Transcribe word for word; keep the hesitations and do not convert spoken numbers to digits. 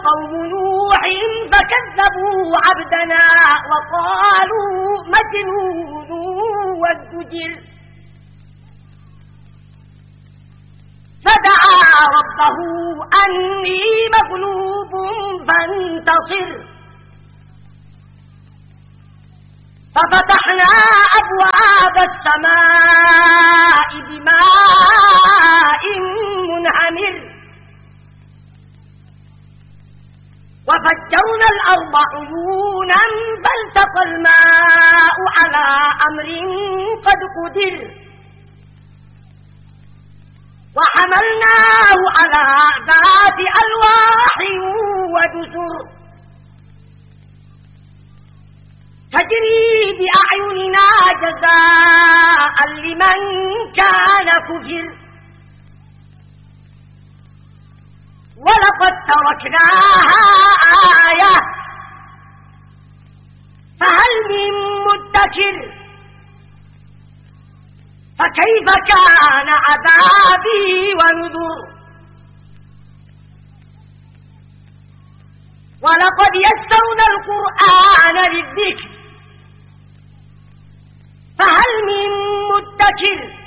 قوم نوح فكذبوا عبدنا وقالوا مجنون وازدجر فدعا ربه أني مغلوب فانتصر ففتحنا أبواب السماء بماء منهمر وفجرنا الأرض عيونا فالتقى الماء على أمر قد قدر وحملناه على ذات ألواح ودسر تجري بأعيننا جزاء لمن كان كفر ولقد تركناها آية فهل من مدكر فكيف كان عذابي ونذر ولقد يسرنا القرآن للذكر فهل من مدكر